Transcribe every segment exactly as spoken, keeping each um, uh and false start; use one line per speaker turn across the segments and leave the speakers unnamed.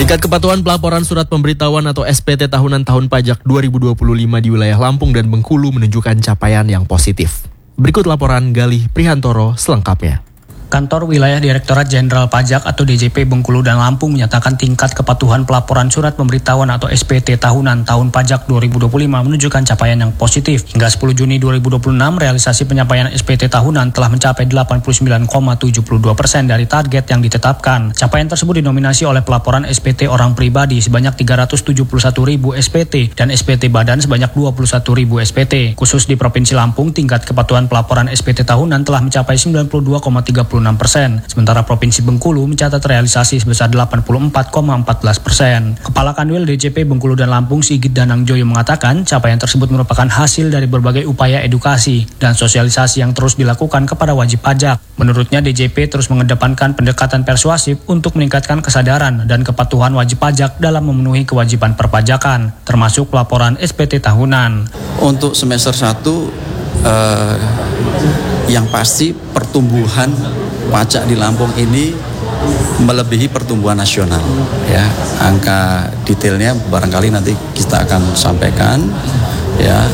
Tingkat kepatuhan pelaporan surat pemberitahuan atau S P T tahunan tahun pajak dua ribu dua puluh lima di wilayah Lampung dan Bengkulu menunjukkan capaian yang positif. Berikut laporan Galih Prihantoro selengkapnya.
Kantor Wilayah Direktorat Jenderal Pajak atau D J P Bengkulu dan Lampung menyatakan tingkat kepatuhan pelaporan surat pemberitahuan atau S P T tahunan tahun pajak dua ribu dua puluh lima menunjukkan capaian yang positif. Hingga sepuluh Juni dua ribu dua puluh enam, realisasi penyampaian S P T tahunan telah mencapai delapan puluh sembilan koma tujuh dua persen dari target yang ditetapkan. Capaian tersebut dinominasi oleh pelaporan S P T orang pribadi sebanyak tiga ratus tujuh puluh satu ribu S P T dan S P T badan sebanyak dua puluh satu ribu S P T. Khusus di Provinsi Lampung, tingkat kepatuhan pelaporan S P T tahunan telah mencapai sembilan puluh dua koma tiga enam persen, sementara Provinsi Bengkulu mencatat realisasi sebesar delapan puluh empat koma empat belas persen. Kepala Kanwil D J P Bengkulu dan Lampung Sigit Danang Joyo mengatakan capaian tersebut merupakan hasil dari berbagai upaya edukasi dan sosialisasi yang terus dilakukan kepada wajib pajak. Menurutnya D J P terus mengedepankan pendekatan persuasif untuk meningkatkan kesadaran dan kepatuhan wajib pajak dalam memenuhi kewajiban perpajakan, termasuk pelaporan S P T tahunan.
Untuk semester satu, eh, yang pasti pertumbuhan pajak di Lampung ini melebihi pertumbuhan nasional. Ya, angka detailnya barangkali nanti kita akan sampaikan. Ya,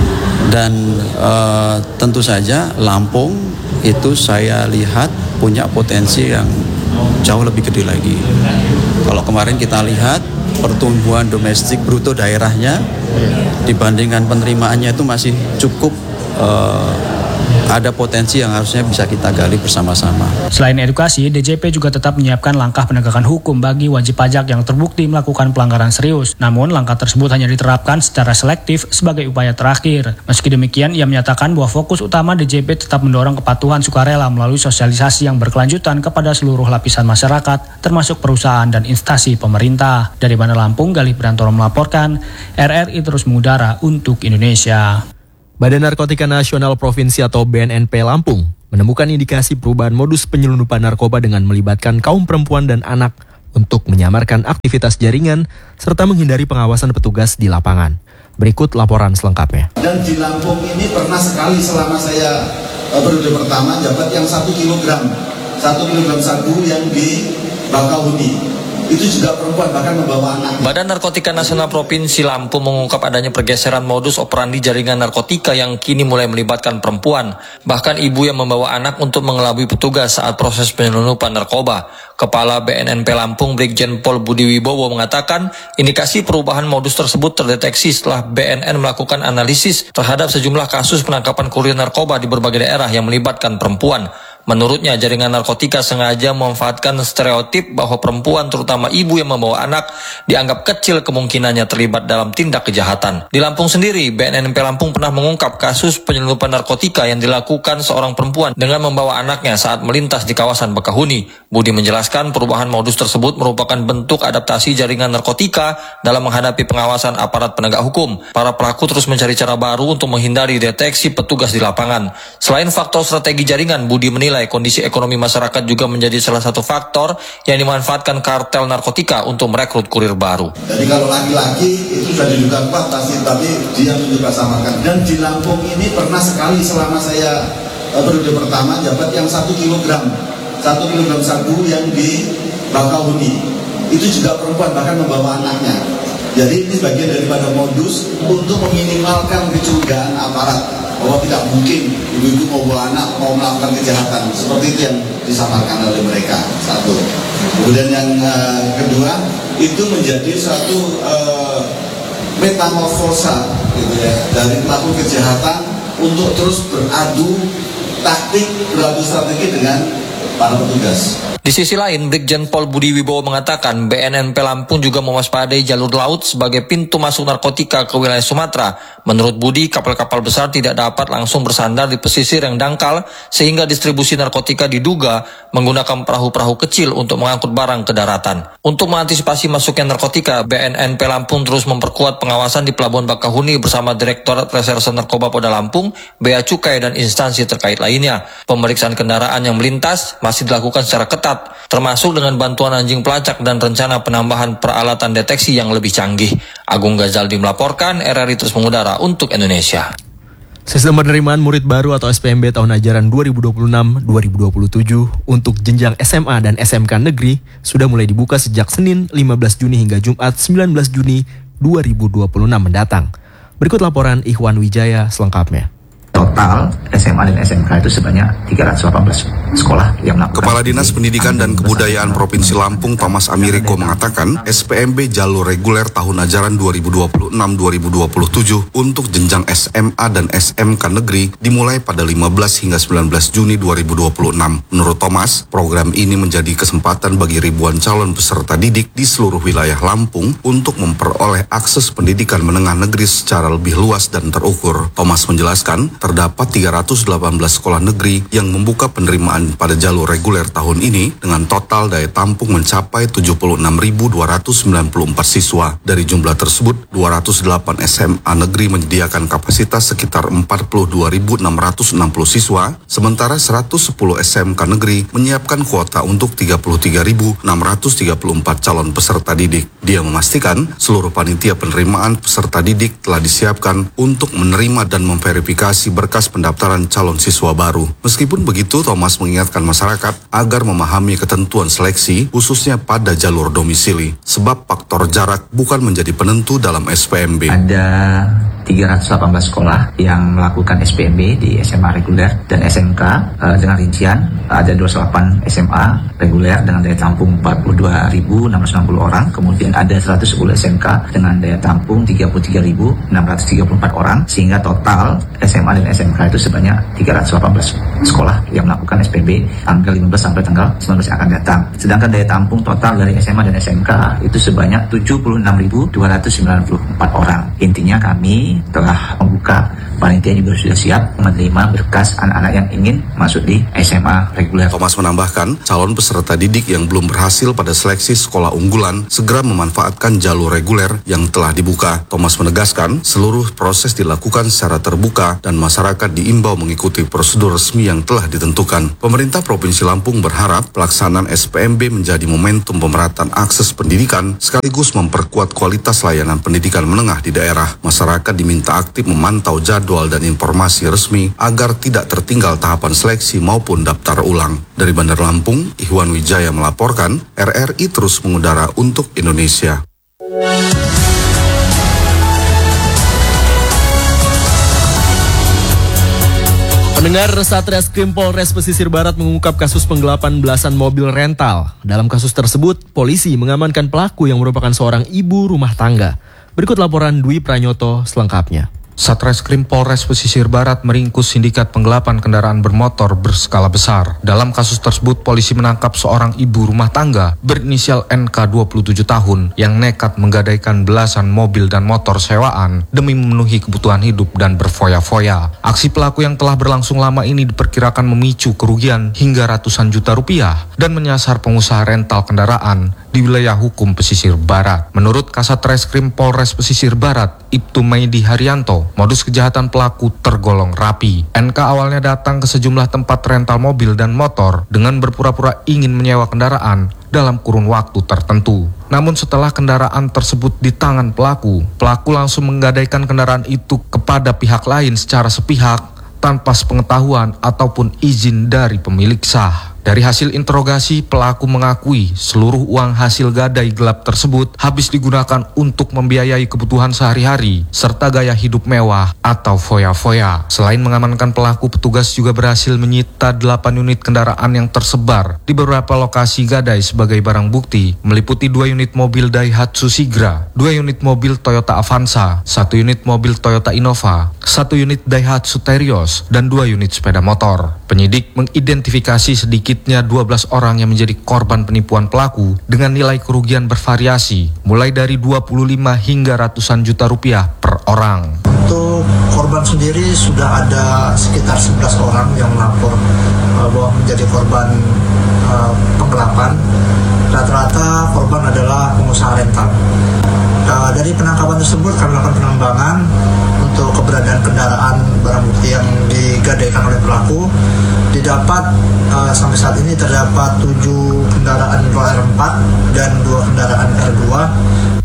dan eh, tentu saja Lampung itu saya lihat punya potensi yang jauh lebih gede lagi. Kalau kemarin kita lihat pertumbuhan domestik bruto daerahnya dibandingkan penerimaannya itu masih cukup eh, ada potensi yang harusnya bisa kita gali bersama-sama.
Selain edukasi, D J P juga tetap menyiapkan langkah penegakan hukum bagi wajib pajak yang terbukti melakukan pelanggaran serius. Namun, langkah tersebut hanya diterapkan secara selektif sebagai upaya terakhir. Meski demikian, ia menyatakan bahwa fokus utama D J P tetap mendorong kepatuhan sukarela melalui sosialisasi yang berkelanjutan kepada seluruh lapisan masyarakat, termasuk perusahaan dan instansi pemerintah. Dari Bandar Lampung, Galih Prihantoro melaporkan, R R I terus mengudara untuk Indonesia.
Badan Narkotika Nasional Provinsi atau B N N P Lampung menemukan indikasi perubahan modus penyelundupan narkoba dengan melibatkan kaum perempuan dan anak untuk menyamarkan aktivitas jaringan serta menghindari pengawasan petugas di lapangan. Berikut laporan selengkapnya.
Dan di Lampung ini pernah sekali selama saya periode pertama jabat yang satu kilogram, satu kilogram sabu yang di Bakauheni. Itu juga perempuan, bahkan membawa anak.
Badan Narkotika Nasional Provinsi Lampung mengungkap adanya pergeseran modus operandi jaringan narkotika yang kini mulai melibatkan perempuan, bahkan ibu yang membawa anak untuk mengelabui petugas saat proses penyelundupan narkoba. Kepala B N N P Lampung Brigjen Pol Budi Wibowo mengatakan indikasi perubahan modus tersebut terdeteksi setelah B N N melakukan analisis terhadap sejumlah kasus penangkapan kurir narkoba di berbagai daerah yang melibatkan perempuan. Menurutnya, jaringan narkotika sengaja memanfaatkan stereotip bahwa perempuan, terutama ibu yang membawa anak, dianggap kecil kemungkinannya terlibat dalam tindak kejahatan. Di Lampung sendiri, B N N P Lampung pernah mengungkap kasus penyelundupan narkotika yang dilakukan seorang perempuan dengan membawa anaknya saat melintas di kawasan Bakauheni. Budi menjelaskan perubahan modus tersebut merupakan bentuk adaptasi jaringan narkotika dalam menghadapi pengawasan aparat penegak hukum. Para pelaku terus mencari cara baru untuk menghindari deteksi petugas di lapangan. Selain faktor strategi jaringan, Budi menilai kondisi ekonomi masyarakat juga menjadi salah satu faktor yang dimanfaatkan kartel narkotika untuk merekrut kurir baru.
Jadi kalau laki-laki itu sudah diduga kuat pasti, tapi dia juga samakan. Dan di Lampung ini pernah sekali selama saya periode pertama jabat yang satu kilogram, satu kilogram sabu yang di Bakauheni. Itu juga perempuan, bahkan membawa anaknya. Jadi ini bagian daripada modus untuk meminimalkan kecurigaan aparat bahwa tidak mungkin ibu-ibu mau bawa anak mau melakukan kejahatan seperti itu yang disamarkan oleh mereka. Satu. Kemudian yang uh, kedua itu menjadi suatu uh, metamorfosa gitu ya, dari pelaku kejahatan untuk terus beradu taktik, beradu strategi dengan para petugas.
Di sisi lain, Brigjen Pol Budi Wibowo mengatakan B N N P Lampung juga mewaspadai jalur laut sebagai pintu masuk narkotika ke wilayah Sumatera. Menurut Budi, kapal-kapal besar tidak dapat langsung bersandar di pesisir yang dangkal sehingga distribusi narkotika diduga menggunakan perahu-perahu kecil untuk mengangkut barang ke daratan. Untuk mengantisipasi masuknya narkotika, B N N P Lampung terus memperkuat pengawasan di Pelabuhan Bakauheni bersama Direktorat Reserse Narkoba Polda Lampung, Bea Cukai dan instansi terkait lainnya. Pemeriksaan kendaraan yang melintas masih dilakukan secara ketat, termasuk dengan bantuan anjing pelacak dan rencana penambahan peralatan deteksi yang lebih canggih. Agung Ghazaldi melaporkan, R R I terus mengudara untuk Indonesia.
Sistem penerimaan murid baru atau S P M B tahun ajaran dua ribu dua puluh enam dua ribu dua puluh tujuh untuk jenjang S M A dan S M K negeri sudah mulai dibuka sejak Senin lima belas Juni hingga Jumat sembilan belas Juni dua ribu dua puluh enam mendatang. Berikut laporan Ikhwan Wijaya selengkapnya.
Total S M A dan S M K itu sebanyak tiga ratus delapan belas sekolah yang melakukan.
Kepala Dinas Pendidikan dan Kebudayaan Provinsi Lampung Thomas Amiriko mengatakan S P M B jalur reguler tahun ajaran dua ribu dua puluh enam dua ribu dua puluh tujuh untuk jenjang S M A dan S M K negeri dimulai pada lima belas hingga sembilan belas Juni dua ribu dua puluh enam. Menurut Thomas, program ini menjadi kesempatan bagi ribuan calon peserta didik di seluruh wilayah Lampung untuk memperoleh akses pendidikan menengah negeri secara lebih luas dan terukur. Thomas menjelaskan, terdapat tiga ratus delapan belas sekolah negeri yang membuka penerimaan pada jalur reguler tahun ini dengan total daya tampung mencapai tujuh puluh enam ribu dua ratus sembilan puluh empat siswa. Dari jumlah tersebut, dua ratus delapan S M A negeri menyediakan kapasitas sekitar empat puluh dua ribu enam ratus enam puluh siswa, sementara seratus sepuluh S M K negeri menyiapkan kuota untuk tiga puluh tiga ribu enam ratus tiga puluh empat calon peserta didik. Dia memastikan seluruh panitia penerimaan peserta didik telah disiapkan untuk menerima dan memverifikasi berkas pendaftaran calon siswa baru. Meskipun begitu, Thomas mengingatkan masyarakat agar memahami ketentuan seleksi khususnya pada jalur domisili, sebab faktor jarak bukan menjadi penentu dalam S P M B.
Ada tiga ratus delapan belas sekolah yang melakukan S P M B di S M A reguler dan S M K uh, dengan rincian ada dua puluh delapan S M A reguler dengan daya tampung empat puluh dua ribu enam ratus enam puluh orang, kemudian ada seratus sepuluh S M K dengan daya tampung tiga puluh tiga ribu enam ratus tiga puluh empat orang, sehingga total S M A dan S M K itu sebanyak tiga ratus delapan belas sekolah yang melakukan S P M B tanggal lima belas sampai tanggal sembilan belas yang akan datang. Sedangkan daya tampung total dari S M A dan S M K itu sebanyak tujuh puluh enam ribu dua ratus sembilan puluh empat orang. Intinya kami telah membuka, panitia juga sudah siap menerima berkas anak-anak yang ingin masuk di S M A reguler.
Thomas menambahkan, calon peserta didik yang belum berhasil pada seleksi sekolah unggulan segera memanfaatkan jalur reguler yang telah dibuka. Thomas menegaskan, seluruh proses dilakukan secara terbuka dan masyarakat diimbau mengikuti prosedur resmi yang telah ditentukan. Pemerintah Provinsi Lampung berharap pelaksanaan S P M B menjadi momentum pemerataan akses pendidikan sekaligus memperkuat kualitas layanan pendidikan menengah di daerah. Masyarakat diminta aktif memantau jadwal dan informasi resmi agar tidak tertinggal tahapan seleksi maupun daftar ulang. Dari Bandar Lampung, Ikhwan Wijaya melaporkan, R R I terus mengudara untuk Indonesia.
Pendengar, Satreskrim Polres Pesisir Barat mengungkap kasus penggelapan belasan mobil rental. Dalam kasus tersebut, polisi mengamankan pelaku yang merupakan seorang ibu rumah tangga. Berikut laporan Dwi Pranyoto selengkapnya.
Satreskrim Polres Pesisir Barat meringkus sindikat penggelapan kendaraan bermotor berskala besar. Dalam kasus tersebut, polisi menangkap seorang ibu rumah tangga berinisial N K dua puluh tujuh tahun yang nekat menggadaikan belasan mobil dan motor sewaan demi memenuhi kebutuhan hidup dan berfoya-foya. Aksi pelaku yang telah berlangsung lama ini diperkirakan memicu kerugian hingga ratusan juta rupiah dan menyasar pengusaha rental kendaraan di wilayah hukum Pesisir Barat. Menurut Kasat Reskrim Polres Pesisir Barat, Ibtu Maidi Haryanto, modus kejahatan pelaku tergolong rapi. N K awalnya datang ke sejumlah tempat rental mobil dan motor dengan berpura-pura ingin menyewa kendaraan dalam kurun waktu tertentu. Namun setelah kendaraan tersebut di tangan pelaku, pelaku langsung menggadaikan kendaraan itu kepada pihak lain secara sepihak tanpa sepengetahuan ataupun izin dari pemilik sah. Dari hasil interogasi, pelaku mengakui seluruh uang hasil gadai gelap tersebut habis digunakan untuk membiayai kebutuhan sehari-hari serta gaya hidup mewah atau foya-foya. Selain mengamankan pelaku, petugas juga berhasil menyita delapan unit kendaraan yang tersebar di beberapa lokasi gadai sebagai barang bukti, meliputi dua unit mobil Daihatsu Sigra, dua unit mobil Toyota Avanza, satu unit mobil Toyota Innova, satu unit Daihatsu Terios, dan dua unit sepeda motor. Penyidik mengidentifikasi sedikitnya dua belas orang yang menjadi korban penipuan pelaku dengan nilai kerugian bervariasi mulai dari dua puluh lima hingga ratusan juta rupiah per orang.
Untuk korban sendiri sudah ada sekitar sebelas orang yang melapor uh, bahwa menjadi korban uh, penggelapan. Rata-rata korban adalah pengusaha rental. Uh, dari penangkapan tersebut kami lakukan penambangan untuk keberadaan kendaraan barang bukti yang digadaikan oleh pelaku. Didapat uh, sampai saat ini terdapat tujuh kendaraan R empat dan dua kendaraan R dua.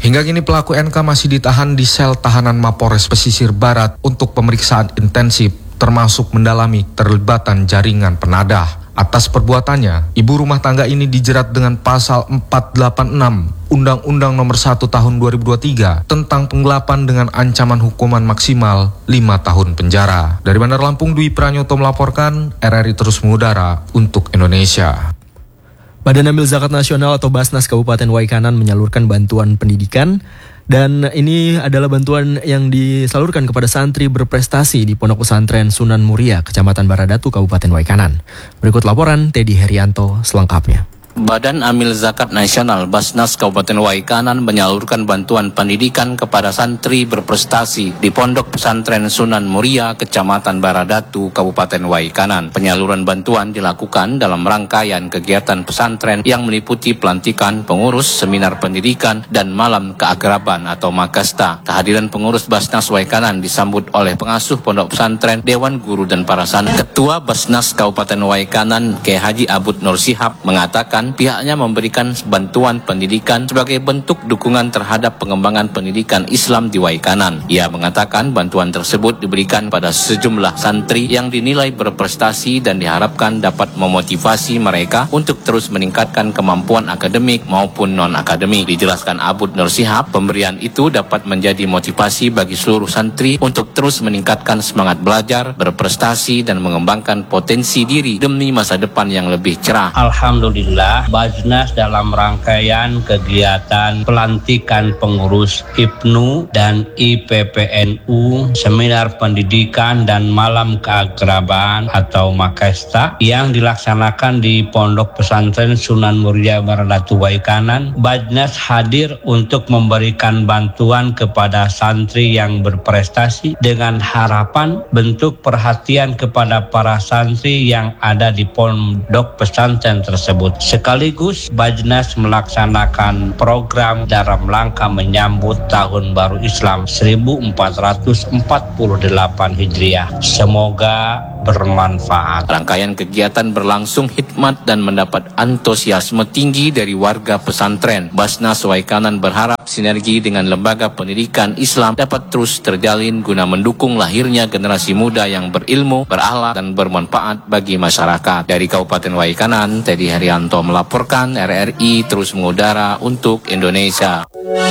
Hingga kini pelaku N K masih ditahan di sel tahanan Mapores Pesisir Barat untuk pemeriksaan intensif, termasuk mendalami terlibatan jaringan penadah. Atas perbuatannya, ibu rumah tangga ini dijerat dengan pasal empat delapan enam Undang-Undang Nomor satu Tahun dua ribu dua puluh tiga tentang penggelapan dengan ancaman hukuman maksimal lima tahun penjara. Dari Bandar Lampung, Dwi Pranyoto melaporkan, R R I terus mengudara untuk Indonesia.
Badan Amil Zakat Nasional atau Basnas Kabupaten Waikanan menyalurkan bantuan pendidikan, dan ini adalah bantuan yang disalurkan kepada santri berprestasi di Pondok Pesantren Sunan Muria, Kecamatan Baradatu, Kabupaten Waikanan. Berikut laporan Teddy Herianto selengkapnya.
Badan Amil Zakat Nasional Basnas Kabupaten Waikanan menyalurkan bantuan pendidikan kepada santri berprestasi di Pondok Pesantren Sunan Muria, Kecamatan Baradatu, Kabupaten Waikanan. Penyaluran bantuan dilakukan dalam rangkaian kegiatan pesantren yang meliputi pelantikan pengurus, seminar pendidikan, dan malam keakraban atau Makasta. Kehadiran pengurus Basnas Waikanan disambut oleh pengasuh Pondok Pesantren, Dewan Guru, dan para santri. Ketua Basnas Kabupaten Waikanan, K Haji Abud Nur Shihab, mengatakan pihaknya memberikan bantuan pendidikan sebagai bentuk dukungan terhadap pengembangan pendidikan Islam di Waikanan. Ia mengatakan bantuan tersebut diberikan pada sejumlah santri yang dinilai berprestasi dan diharapkan dapat memotivasi mereka untuk terus meningkatkan kemampuan akademik maupun non-akademik. Dijelaskan Abud Nur Shihab, pemberian itu dapat menjadi motivasi bagi seluruh santri untuk terus meningkatkan semangat belajar, berprestasi, dan mengembangkan potensi diri demi masa depan yang lebih cerah.
Alhamdulillah, Basnas dalam rangkaian kegiatan pelantikan pengurus I P N U dan I P P N U, seminar pendidikan dan malam keakraban atau Makasta yang dilaksanakan di Pondok Pesantren Sunan Muria Baradatu Waikanan, Basnas hadir untuk memberikan bantuan kepada santri yang berprestasi dengan harapan bentuk perhatian kepada para santri yang ada di pondok pesantren tersebut. Sekaligus Basnas melaksanakan program dalam rangka menyambut Tahun Baru Islam seribu empat ratus empat puluh delapan Hijriah. Semoga bermanfaat.
Rangkaian kegiatan berlangsung hikmat dan mendapat antusiasme tinggi dari warga pesantren. Basnas Waikanan berharap sinergi dengan lembaga pendidikan Islam dapat terus terjalin guna mendukung lahirnya generasi muda yang berilmu, berakhlak, dan bermanfaat bagi masyarakat. Dari Kabupaten Waikanan, Teddy Herianto melaporkan, R R I terus mengudara untuk Indonesia.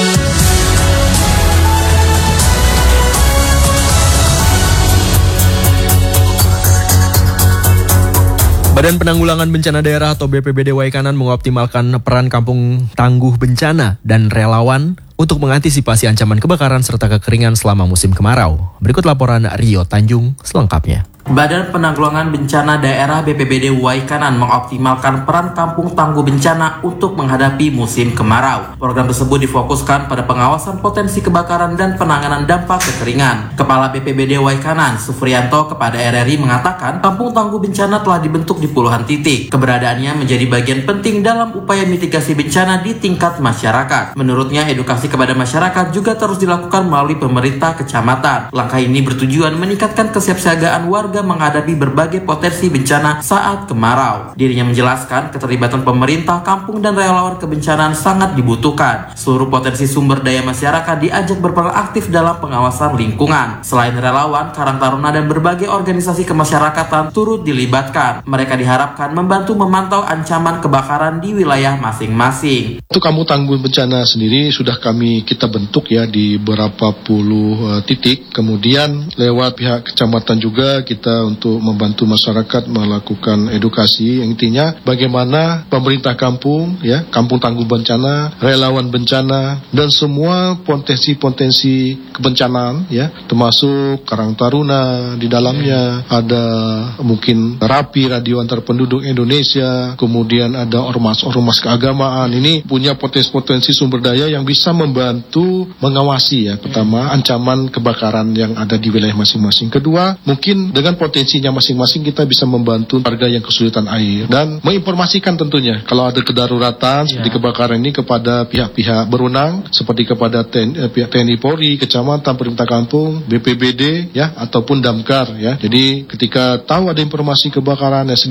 Badan Penanggulangan Bencana Daerah atau B P B D Waikanan mengoptimalkan peran kampung tangguh bencana dan relawan untuk mengantisipasi ancaman kebakaran serta kekeringan selama musim kemarau. Berikut laporan Rio Tanjung selengkapnya.
Badan Penanggulangan Bencana Daerah B P B D Waikanan mengoptimalkan peran kampung tangguh bencana untuk menghadapi musim kemarau. Program tersebut difokuskan pada pengawasan potensi kebakaran dan penanganan dampak kekeringan. Kepala B P B D Waikanan, Sufrianto, kepada R R I mengatakan kampung tangguh bencana telah dibentuk di puluhan titik. Keberadaannya menjadi bagian penting dalam upaya mitigasi bencana di tingkat masyarakat. Menurutnya, edukasi kepada masyarakat juga terus dilakukan melalui pemerintah kecamatan. Langkah ini bertujuan meningkatkan kesiapsiagaan warga menghadapi berbagai potensi bencana saat kemarau. Dirinya menjelaskan keterlibatan pemerintah, kampung, dan relawan kebencanaan sangat dibutuhkan. Seluruh potensi sumber daya masyarakat diajak berperan aktif dalam pengawasan lingkungan. Selain relawan, Karang Taruna dan berbagai organisasi kemasyarakatan turut dilibatkan. Mereka diharapkan membantu memantau ancaman kebakaran di wilayah masing-masing.
Untuk kampung tangguh bencana sendiri sudah kami kita bentuk ya di beberapa puluh uh, titik. Kemudian lewat pihak kecamatan juga kita untuk membantu masyarakat melakukan edukasi, yang intinya bagaimana pemerintah kampung, ya, kampung tangguh bencana, relawan bencana, dan semua potensi-potensi kebencanaan, ya, termasuk Karang Taruna di dalamnya, ada mungkin Rapi, Radio Antar Penduduk Indonesia, kemudian ada ormas-ormas keagamaan. Ini punya potensi-potensi sumber daya yang bisa membantu mengawasi, ya, pertama ancaman kebakaran yang ada di wilayah masing-masing. Kedua, mungkin dengan potensinya masing-masing kita bisa membantu warga yang kesulitan air dan menginformasikan tentunya kalau ada kedaruratan seperti kebakaran ini kepada pihak-pihak berwenang seperti kepada T N I, pihak T N I Polri, kecamatan, pemerintah kampung, B P B D, ya, ataupun Damkar, ya. Jadi ketika tahu ada informasi kebakaran, ya segera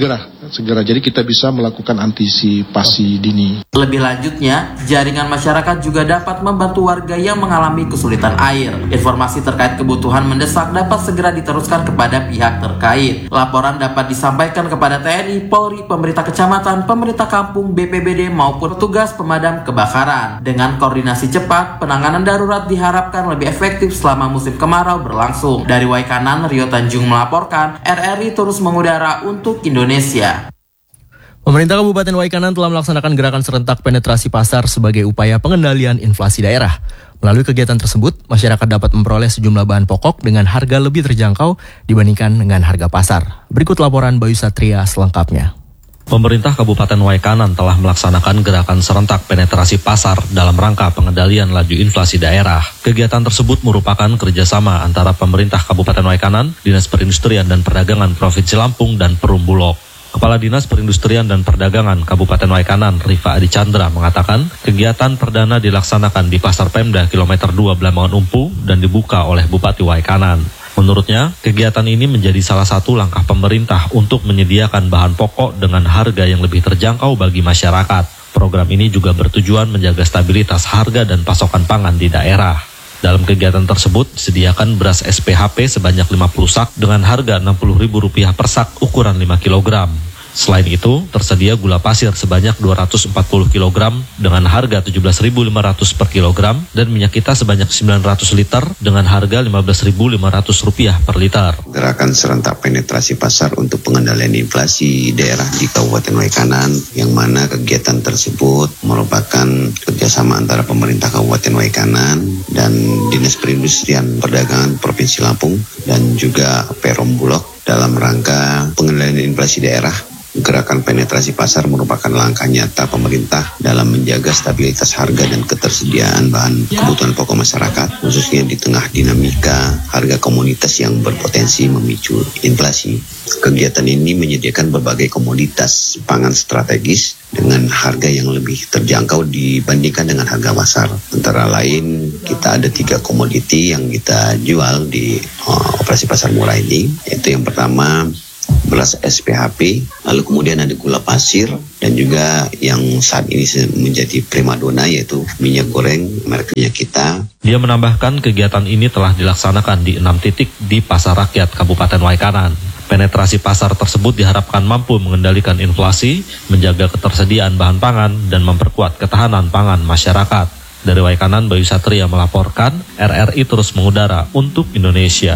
segera. Jadi kita bisa melakukan antisipasi dini.
Lebih lanjutnya, jaringan masyarakat juga dapat membantu warga yang mengalami kesulitan air. Informasi terkait kebutuhan mendesak dapat segera diteruskan kepada pihak terkait. Laporan dapat disampaikan kepada T N I, Polri, pemerintah kecamatan, pemerintah kampung, B P B D maupun petugas pemadam kebakaran. Dengan koordinasi cepat, penanganan darurat diharapkan lebih efektif selama musim kemarau berlangsung. Dari Waikanan, Rio Tanjung melaporkan, R R I terus mengudara untuk Indonesia.
Pemerintah Kabupaten Waikanan telah melaksanakan gerakan serentak penetrasi pasar sebagai upaya pengendalian inflasi daerah. Melalui kegiatan tersebut, masyarakat dapat memperoleh sejumlah bahan pokok dengan harga lebih terjangkau dibandingkan dengan harga pasar. Berikut laporan Bayu Satria selengkapnya.
Pemerintah Kabupaten Waikanan telah melaksanakan gerakan serentak penetrasi pasar dalam rangka pengendalian laju inflasi daerah. Kegiatan tersebut merupakan kerjasama antara pemerintah Kabupaten Waikanan, Dinas Perindustrian dan Perdagangan Provinsi Lampung, dan Perum Bulog. Kepala Dinas Perindustrian dan Perdagangan Kabupaten Waikanan, Rifa Adi Chandra, mengatakan kegiatan perdana dilaksanakan di Pasar Pemda Kilometer dua Blambangan Umpu dan dibuka oleh Bupati Waikanan. Menurutnya, kegiatan ini menjadi salah satu langkah pemerintah untuk menyediakan bahan pokok dengan harga yang lebih terjangkau bagi masyarakat. Program ini juga bertujuan menjaga stabilitas harga dan pasokan pangan di daerah. Dalam kegiatan tersebut, disediakan beras S P H P sebanyak lima puluh sak dengan harga enam puluh ribu rupiah per sak ukuran lima kilogram. Selain itu, tersedia gula pasir sebanyak dua ratus empat puluh kilogram dengan harga tujuh belas ribu lima ratus per kilogram dan minyak kita sebanyak sembilan ratus liter dengan harga lima belas ribu lima ratus rupiah per liter.
Gerakan serentak penetrasi pasar untuk pengendalian inflasi daerah di Kabupaten Waikanan, yang mana kegiatan tersebut merupakan kerjasama antara pemerintah Kabupaten Waikanan dan Dinas Perindustrian Perdagangan Provinsi Lampung dan juga Perum Bulog dalam rangka pengendalian inflasi daerah. Gerakan penetrasi pasar merupakan langkah nyata pemerintah dalam menjaga stabilitas harga dan ketersediaan bahan kebutuhan pokok masyarakat, khususnya di tengah dinamika harga komoditas yang berpotensi memicu inflasi. Kegiatan ini menyediakan berbagai komoditas pangan strategis dengan harga yang lebih terjangkau dibandingkan dengan harga pasar. Antara lain, kita ada tiga komoditi yang kita jual di uh, operasi pasar murah ini, yaitu yang pertama beras S P H P, lalu kemudian ada gula pasir, dan juga yang saat ini menjadi primadona yaitu minyak goreng merek minyak kita.
Dia menambahkan kegiatan ini telah dilaksanakan di enam titik di Pasar Rakyat Kabupaten Waikanan. Penetrasi pasar tersebut diharapkan mampu mengendalikan inflasi, menjaga ketersediaan bahan pangan, dan memperkuat ketahanan pangan masyarakat. Dari Waikanan, Bayu Satria melaporkan, R R I terus mengudara untuk Indonesia.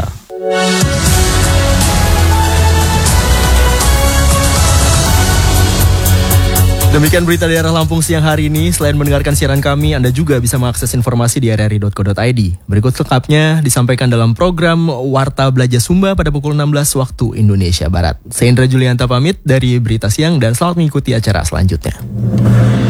Demikian berita daerah Lampung siang hari ini. Selain mendengarkan siaran kami, Anda juga bisa mengakses informasi di r r i dot co dot i d. Berikut lengkapnya disampaikan dalam program Warta Belajar Sumba pada pukul enam belas waktu Indonesia Barat. Saya Indra Julianta pamit dari Berita Siang dan selamat mengikuti acara selanjutnya.